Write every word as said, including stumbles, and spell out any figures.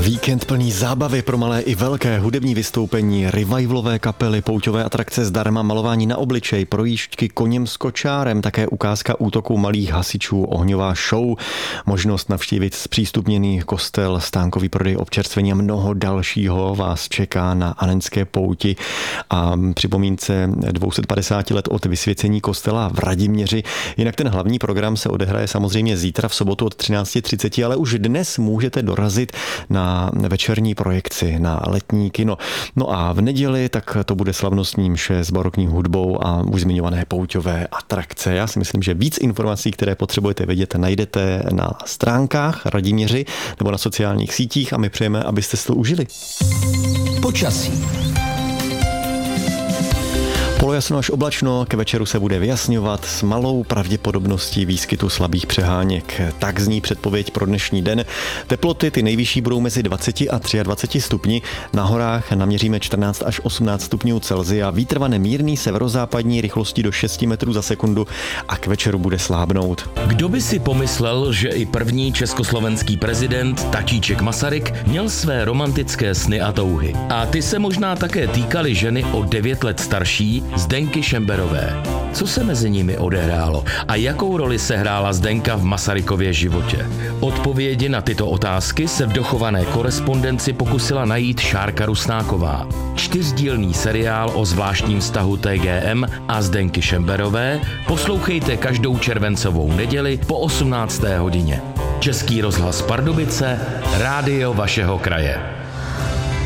Víkend plný zábavy pro malé i velké, hudební vystoupení, revivalové kapely, pouťové atrakce zdarma, malování na obličej, projížďky koněm s kočárem, také ukázka útoku malých hasičů, ohňová show, možnost navštívit zpřístupněný kostel, stánkový prodej občerstvení a mnoho dalšího vás čeká na Anenské pouti a připomínce dvě stě padesát let od vysvěcení kostela v Radiměři. Jinak ten hlavní program se odehraje samozřejmě zítra v sobotu od třináct třicet, ale už dnes můžete dorazit na večerní projekci, na letní kino. No a v neděli tak to bude slavnostní mše s barokní hudbou a už zmiňované pouťové atrakce. Já si myslím, že víc informací, které potřebujete vědět, najdete na stránkách Radiměři nebo na sociálních sítích a my přejeme, abyste si to užili. Počasí. Polojasno až oblačno, k večeru se bude vyjasňovat s malou pravděpodobností výskytu slabých přeháněk. Tak zní předpověď pro dnešní den. Teploty ty nejvyšší budou mezi dvacet a dvacet tři stupni. Na horách naměříme čtrnáct až osmnáct stupňů Celsia. Vítr vane mírný severozápadní rychlostí do šest metrů za sekundu a k večeru bude slábnout. Kdo by si pomyslel, že i první československý prezident Tatíček Masaryk měl své romantické sny a touhy. A ty se možná také týkaly ženy o devět let starší, Zdenky Šemberové. Co se mezi nimi odehrálo a jakou roli sehrála Zdenka v Masarykově životě? Odpovědi na tyto otázky se v dochované korespondenci pokusila najít Šárka Rusnáková. Čtyřdílný seriál o zvláštním vztahu T G M a Zdenky Šemberové poslouchejte každou červencovou neděli po osmnácté hodině. Český rozhlas Pardubice, rádio vašeho kraje.